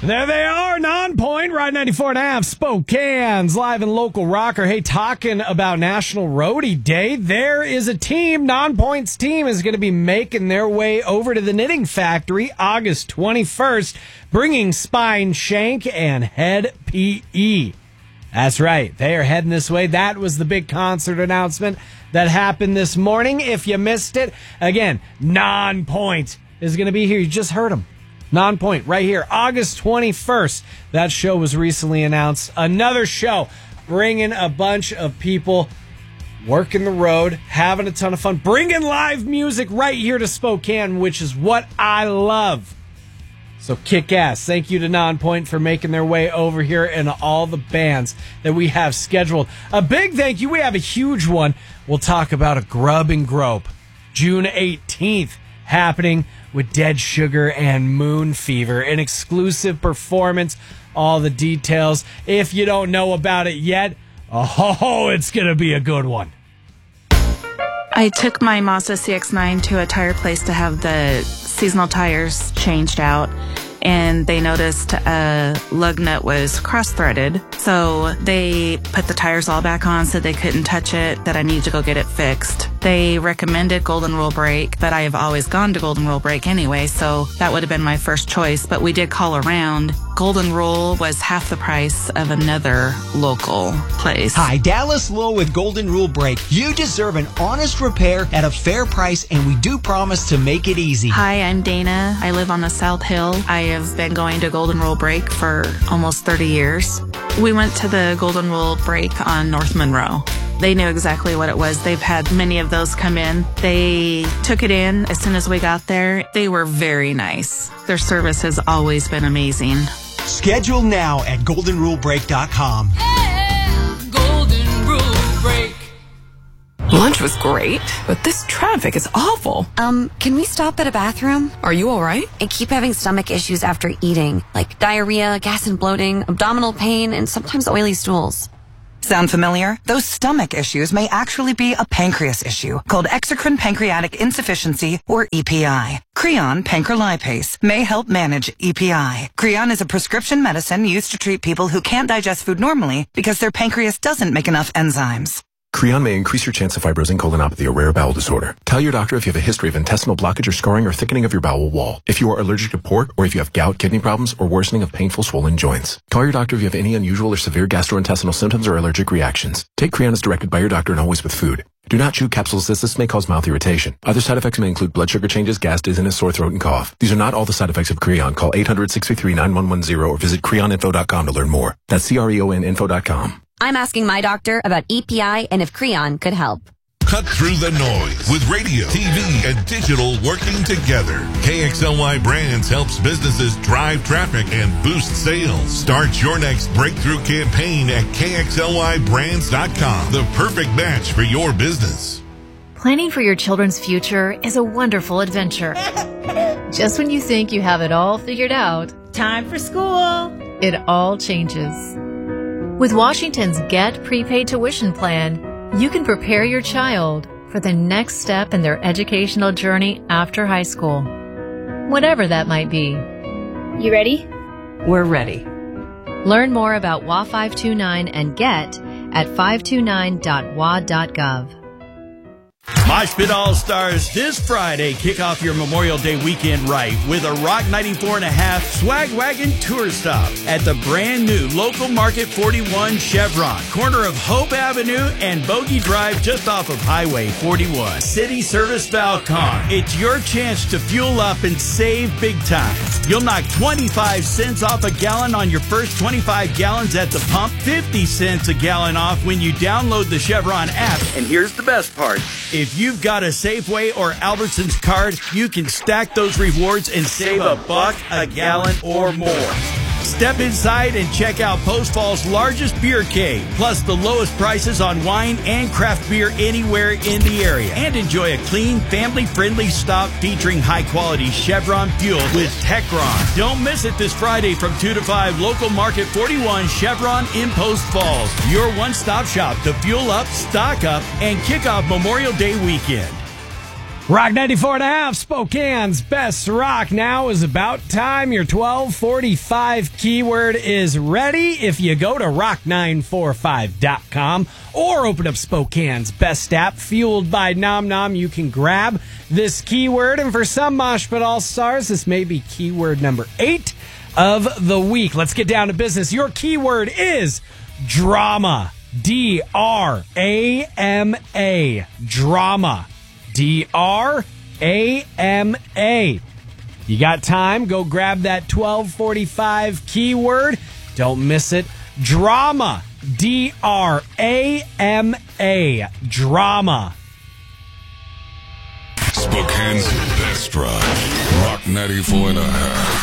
There they are, Non-Point, Ride 94.5, Spokane's live and local rocker. Hey, talking about National Roadie Day, there is a team, Non-Point's team is going to be making their way over to the Knitting Factory August 21st, bringing Spine, Shank, and Head PE. That's right, they are heading this way. That was the big concert announcement that happened this morning. If you missed it, again, Non-Point is going to be here. You just heard him. Non-Point, right here, August 21st. That show was recently announced. Another show, bringing a bunch of people, working the road, having a ton of fun, bringing live music right here to Spokane, which is what I love. So kick ass. Thank you to Non-Point for making their way over here and all the bands that we have scheduled. A big thank you. We have a huge one. We'll talk about a Grub and Grope, June 18th, happening with Dead Sugar and Moon Fever, an exclusive performance. All the details. If you don't know about it yet, it's going to be a good one. I took my Mazda CX-9 to a tire place to have the seasonal tires changed out, and they noticed a lug nut was cross-threaded. So they put the tires all back on, said they couldn't touch it, that I needed to go get it fixed. They recommended Golden Rule Brake, but I have always gone to Golden Rule Brake anyway, so that would have been my first choice. But we did call around. Golden Rule was half the price of another local place. Hi, Dallas Lowe with Golden Rule Brake. You deserve an honest repair at a fair price, and we do promise to make it easy. Hi, I'm Dana. I live on the South Hill. I have been going to Golden Rule Brake for almost 30 years. We went to the Golden Rule Brake on North Monroe. They knew exactly what it was. They've had many of those come in. They took it in as soon as we got there. They were very nice. Their service has always been amazing. Schedule now at goldenrulebrake.com. Yeah, Golden Rule Brake. Lunch was great, but this traffic is awful. Can we stop at a bathroom? Are you all right? I keep having stomach issues after eating, like diarrhea, gas and bloating, abdominal pain, and sometimes oily stools. Sound familiar? Those stomach issues may actually be a pancreas issue called exocrine pancreatic insufficiency, or EPI. Creon pancrelipase may help manage EPI. Creon is a prescription medicine used to treat people who can't digest food normally because their pancreas doesn't make enough enzymes. Creon may increase your chance of fibrosing colonopathy, a rare bowel disorder. Tell your doctor if you have a history of intestinal blockage or scarring or thickening of your bowel wall. If you are allergic to pork, or if you have gout, kidney problems, or worsening of painful swollen joints. Call your doctor if you have any unusual or severe gastrointestinal symptoms or allergic reactions. Take Creon as directed by your doctor and always with food. Do not chew capsules as this may cause mouth irritation. Other side effects may include blood sugar changes, gas, dizziness, sore throat, and cough. These are not all the side effects of Creon. Call 800-633-9110 or visit creoninfo.com to learn more. That's CREONinfo.com. I'm asking my doctor about EPI and if Creon could help. Cut through the noise with radio, TV, and digital working together. KXLY Brands helps businesses drive traffic and boost sales. Start your next breakthrough campaign at KXLYBrands.com. The perfect match for your business. Planning for your children's future is a wonderful adventure. Just when you think you have it all figured out, time for school. It all changes. With Washington's Get Prepaid Tuition Plan, you can prepare your child for the next step in their educational journey after high school, whatever that might be. You ready? We're ready. Learn more about WA 529 and Get at 529.wa.gov. Mosh Pit All-Stars this Friday. Kick off your Memorial Day weekend right with a Rock 94.5 Swag Wagon Tour Stop at the brand new Local Market 41 Chevron, corner of Hope Avenue and Bogey Drive just off of Highway 41. City Service Valcon. It's your chance to fuel up and save big time. You'll knock 25 cents off a gallon on your first 25 gallons at the pump, 50 cents a gallon off when you download the Chevron app. And here's the best part. If you've got a Safeway or Albertsons card, you can stack those rewards and save $1 a gallon or more. Step inside and check out Post Fall's largest beer cave, plus the lowest prices on wine and craft beer anywhere in the area. And enjoy a clean, family-friendly stop featuring high-quality Chevron fuel with Techron. Don't miss it this Friday from 2 to 5, Local Market 41 Chevron in Post Falls. Your one-stop shop to fuel up, stock up, and kick off Memorial Day weekend. Rock 94.5, Spokane's best rock. Now is about time. Your 1245 keyword is ready. If you go to rock945.com or open up Spokane's best app, fueled by Nom Nom, you can grab this keyword. And for some Mosh Pit All-Stars, this may be keyword number 8 of the week. Let's get down to business. Your keyword is drama. D-R-A-M-A. Drama. D-R-A-M-A. You got time? Go grab that 1245 keyword. Don't miss it. Drama. D-R-A-M-A. Drama. Spokane's best rock. Rock 94.5.